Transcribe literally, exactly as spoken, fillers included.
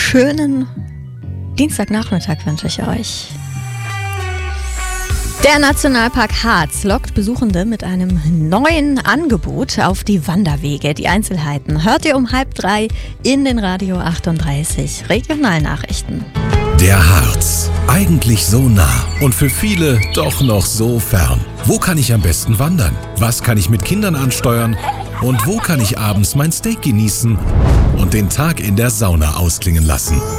schönen Dienstagnachmittag wünsche ich euch. Der Nationalpark Harz lockt Besuchende mit einem neuen Angebot auf die Wanderwege. Die Einzelheiten hört ihr um halb drei in den Radio achtunddreißig Regionalnachrichten. Der Harz, eigentlich so nah und für viele doch noch so fern. Wo kann ich am besten wandern? Was kann ich mit Kindern ansteuern? Und wo kann ich abends mein Steak genießen und den Tag in der Sauna ausklingen lassen?